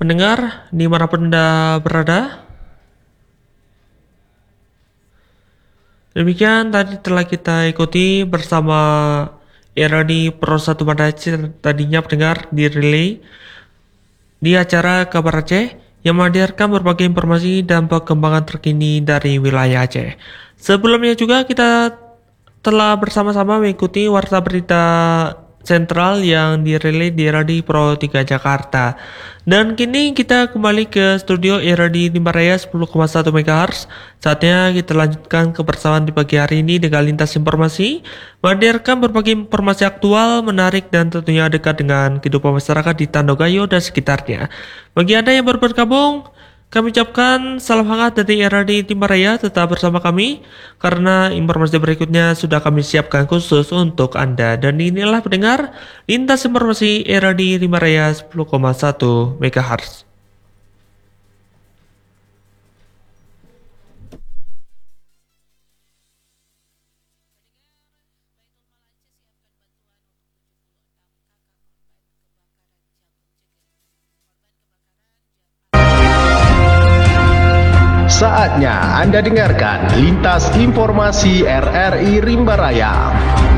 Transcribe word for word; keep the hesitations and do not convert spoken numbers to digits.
pendengar dimanapun Anda berada. Demikian tadi telah kita ikuti bersama era di Pro satu Banda Aceh, tadinya pendengar di relay di acara Kabar Aceh yang menghadirkan berbagai informasi dan perkembangan terkini dari wilayah Aceh. Sebelumnya juga kita telah bersama-sama mengikuti warta berita sentral yang direlay di Radio Pro tiga Jakarta. Dan kini kita kembali ke studio Radio Rimba sepuluh koma satu megahertz. Saatnya kita lanjutkan kebersamaan di pagi hari ini dengan lintas informasi, menghadirkan berbagai informasi aktual, menarik, dan tentunya dekat dengan kehidupan masyarakat di Tandogayo dan sekitarnya. Bagi Anda yang baru bergabung, kami ucapkan salam hangat dari era di Timbaraya. Tetap bersama kami karena informasi berikutnya sudah kami siapkan khusus untuk Anda. Dan inilah pendengar lintas informasi era di Timbaraya sepuluh koma satu megahertz. Saatnya Anda dengarkan lintas informasi R R I Rimba Raya.